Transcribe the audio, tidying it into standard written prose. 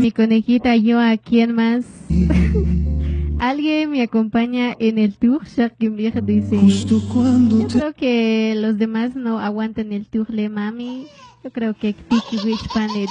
mi conejita, yo a quién más. Alguien me acompaña en el tour. Shakimir dice, yo creo que los demás no aguantan el tour, le mami. Yo creo que Tiki Rich Panet